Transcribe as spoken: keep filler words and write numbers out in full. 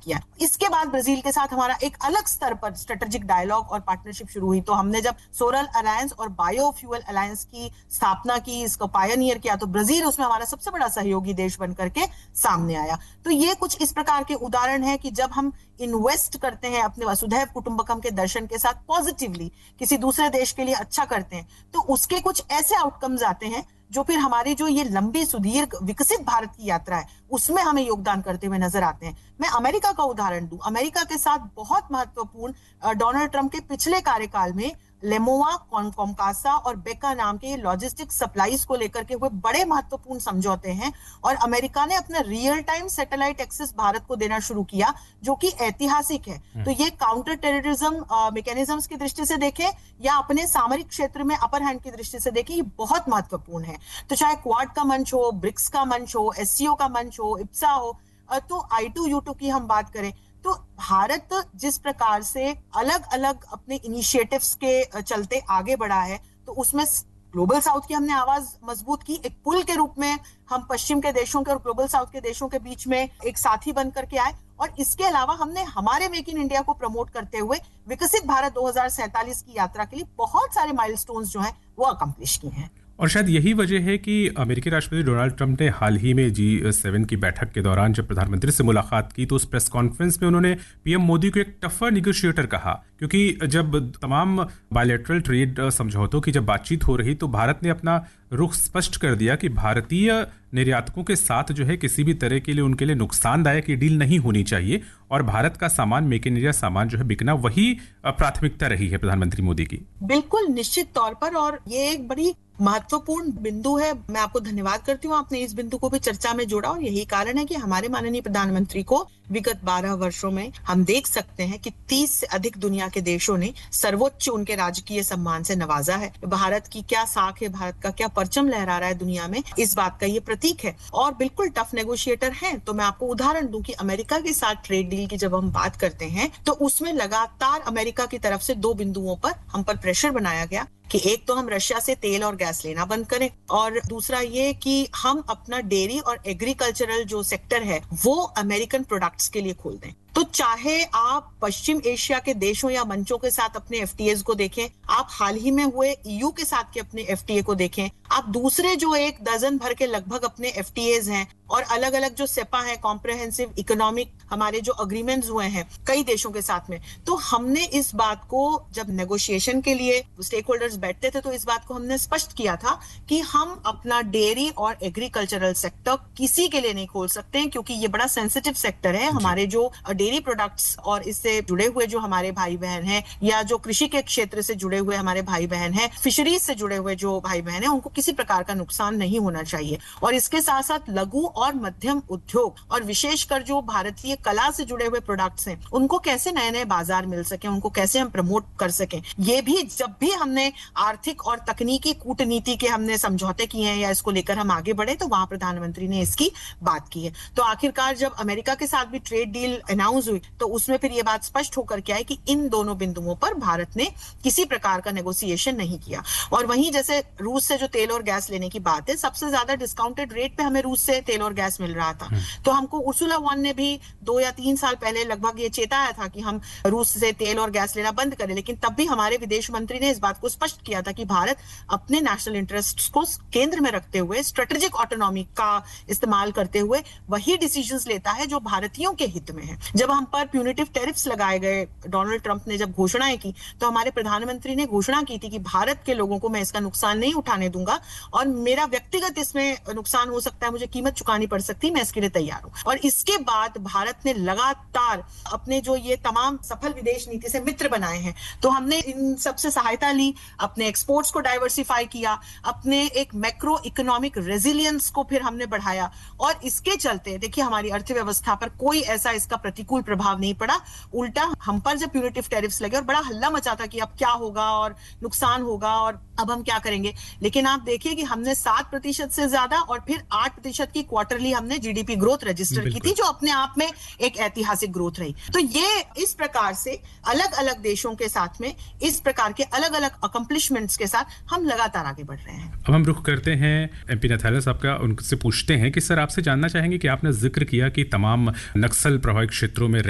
किया। इसके बाद ब्राजील के साथ हमारा एक अलग स्तर पर स्ट्रेटेजिक डायलॉग और पार्टनरशिप शुरू हुई। तो हमने जब सोलर अलायंस और बायोफ्यूल अलायंस की स्थापना की, इसको पायनियर किया, तो ब्राजील उसमें हमारा सबसे बड़ा सहयोगी देश बनकर के सामने आया। तो ये कुछ इस प्रकार के उदाहरण है कि जब हम इन्वेस्ट करते हैं अपने वसुधैव कुटुंबकम के दर्शन के साथ, पॉजिटिवली किसी दूसरे देश के लिए अच्छा करते हैं, तो उसके कुछ ऐसे आउटकम्स आते हैं जो फिर हमारी जो ये लंबी सुदीर्घ विकसित भारत की यात्रा है उसमें हमें योगदान करते हुए नजर आते हैं। मैं अमेरिका का उदाहरण दूं, अमेरिका के साथ बहुत महत्वपूर्ण डोनाल्ड ट्रंप के पिछले कार्यकाल में लेमोआ, कॉमकासा और बेका नाम के लॉजिस्टिक सप्लाईज को लेकर के हुए बड़े महत्वपूर्ण समझौते हैं और अमेरिका ने अपना real time satellite access Bharat को देना शुरू किया, जो कि ऐतिहासिक है। तो ये काउंटर टेररिज्म मैकेनिज्म्स की दृष्टि से देखें या अपने सामरिक क्षेत्र में अपर हैंड की दृष्टि से देखें, ये बहुत महत्वपूर्ण है। तो चाहे क्वाड का मंच हो, ब्रिक्स का मंच हो, एससीओ का मंच हो, इप्सा हो, तो आई टू यू टू की हम बात करें, तो भारत जिस प्रकार से अलग अलग अपने इनिशिएटिव्स के चलते आगे बढ़ा है, तो उसमें ग्लोबल साउथ की हमने आवाज मजबूत की। एक पुल के रूप में हम पश्चिम के देशों के और ग्लोबल साउथ के देशों के बीच में एक साथी बन करके आए, और इसके अलावा हमने हमारे मेक इन इंडिया को प्रमोट करते हुए विकसित भारत दो हज़ार सैंतालीस की यात्रा के लिए बहुत सारे माइलस्टोन्स जो हैं वो अकम्प्लिश किए हैं। और शायद यही वजह है कि अमेरिकी राष्ट्रपति डोनाल्ड ट्रंप ने हाल ही में जी सेवन की बैठक के दौरान जब प्रधानमंत्री से मुलाकात की, तो उस प्रेस कॉन्फ्रेंस में उन्होंने पीएम मोदी को एक टफर निगोशिएटर कहा, क्योंकि जब तमाम बायलैटरल ट्रेड समझौतों की जब बातचीत हो रही, तो भारत ने अपना रुख स्पष्ट कर दिया कि भारतीय निर्यातकों के साथ जो है किसी भी तरह के लिए उनके लिए नुकसानदायक ये डील नहीं होनी चाहिए, और भारत का सामान, मेक इन इंडिया सामान जो है बिकना, वही प्राथमिकता रही है प्रधानमंत्री मोदी की। बिल्कुल निश्चित तौर पर, और ये एक बड़ी महत्वपूर्ण बिंदु है। मैं आपको धन्यवाद करती हूँ, आपने इस बिंदु को भी चर्चा में जोड़ा, और यही कारण है कि हमारे माननीय प्रधानमंत्री को विगत बारह वर्षों में हम देख सकते हैं कि तीस से अधिक दुनिया के देशों ने सर्वोच्च उनके राजकीय सम्मान से नवाजा है। भारत की क्या साख है, भारत का क्या परचम लहरा रहा है दुनिया में, इस बात का ये प्रतीक है। और बिल्कुल टफ नेगोशिएटर हैं। तो मैं आपको उदाहरण दूं कि अमेरिका के साथ ट्रेड डील की जब हम बात करते हैं, तो उसमें लगातार अमेरिका की तरफ से दो बिंदुओं पर हम पर प्रेशर बनाया गया कि एक तो हम रशिया से तेल और गैस लेना बंद करें, और दूसरा ये कि हम अपना डेयरी और एग्रीकल्चरल जो सेक्टर है वो अमेरिकन प्रोडक्ट्स के लिए खोल दें। तो चाहे आप पश्चिम एशिया के देशों या मंचों के साथ अपने एफटीएस को देखें, आप हाल ही में हुए ईयू के साथ के अपने एफटीए को देखें, आप दूसरे जो एक दर्जन भर के लगभग अपने एफटीएस हैं और अलग अलग जो सेपा है, कॉम्प्रिहेंसिव इकोनॉमिक हमारे जो अग्रीमेंट्स हुए हैं कई देशों के साथ में, तो हमने इस बात को जब नेगोशिएशन के लिए स्टेक होल्डर्स बैठते थे, तो इस बात को हमने स्पष्ट किया था कि हम अपना डेयरी और एग्रीकल्चरल सेक्टर किसी के लिए नहीं खोल सकते हैं, क्योंकि ये बड़ा सेंसिटिव सेक्टर है। हमारे जो डेयरी प्रोडक्ट्स और इससे जुड़े हुए जो हमारे भाई बहन हैं, या जो कृषि के क्षेत्र से जुड़े हुए हमारे भाई बहन हैं, फिशरीज से जुड़े हुए जो भाई बहन हैं, उनको किसी प्रकार का नुकसान नहीं होना चाहिए। और इसके साथ साथ लघु और मध्यम उद्योग और विशेषकर जो भारतीय कला से जुड़े हुए प्रोडक्ट्स हैं, उनको कैसे नए नए बाजार मिल सके, उनको कैसे हम प्रमोट कर सकें, ये भी जब भी हमने आर्थिक और तकनीकी कूटनीति के हमने समझौते किए हैं या इसको लेकर हम आगे बढ़े, तो वहां प्रधानमंत्री ने इसकी बात की है। तो आखिरकार जब अमेरिका के साथ भी ट्रेड डील अनाउंस हुई, तो उसमें फिर ये बात स्पष्ट होकर के आई कि इन दोनों बिंदुओं पर भारत ने किसी प्रकार का नेगोशिएशन नहीं किया। और वहीं जैसे रूस से जो तेल और गैस लेने की बात है, सबसे ज्यादा डिस्काउंटेड रेट पे हमें रूस से तेल और गैस मिल रहा था। तो हमको उर्सुला वॉन ने भी दो या तीन साल पहले लगभग ये चेताया था कि हम रूस से तेल और गैस लेना बंद करें, लेकिन तब भी हमारे विदेश मंत्री ने इस बात को स्पष्ट किया था कि भारत अपने नेशनल इंटरेस्ट को केंद्र में रखते हुए, स्ट्रेटेजिक ऑटोनॉमी का इस्तेमाल करते हुए वही डिसीजंस लेता है जो भारतीयों के हित में है। जब हम पर प्यूनिटिव टैरिफ्स लगाए गए, डोनाल्ड ट्रंप ने जब घोषणाएं की, तो हमारे प्रधानमंत्री ने घोषणा की थी कि भारत के लोगों को मैं इसका नुकसान नहीं उठाने दूंगा, और मेरा व्यक्तिगत इसमें नुकसान हो सकता है, मुझे कीमत चुकानी पड़ सकती है, मैं इसके लिए तैयार हूं। और इसके बाद भारत ने लगातार अपने जो ये तमाम सफल विदेश नीति से मित्र बनाए हैं, तो हमने इन सबसे सहायता ली, अपने एक्सपोर्ट्स को डाइवर्सिफाई किया, अपने एक मैक्रो इकोनॉमिक रेजिलियंस को फिर हमने बढ़ाया, और इसके चलते देखिए हमारी अर्थव्यवस्था पर कोई ऐसा इसका प्रतिकूल प्रभाव नहीं पड़ा। उल्टा हम पर जब प्यूनिटिव टैरिफ्स लगे और बड़ा हल्ला मचा था कि अब क्या होगा और नुकसान होगा और अब हम क्या करेंगे, लेकिन आप देखिए कि हमने सात प्रतिशत से ज्यादा और फिर आठ प्रतिशत की क्वार्टरली हमने जीडीपी ग्रोथ रजिस्टर की थी, जो अपने आप में एक ऐतिहासिक ग्रोथ रही। तो ये इस प्रकार से अलग अलग देशों के साथ में इस प्रकार के अलग अलग अकम्प्लिशमेंट्स के साथ हम लगातार आगे बढ़ रहे हैं। अब हम रुख करते हैं एमपी नथैला साहब का, उनसे पूछते हैं कि सर आपसे जानना चाहेंगे कि आपने जिक्र किया कि तमाम नक्सल प्रभावित क्षेत्रों में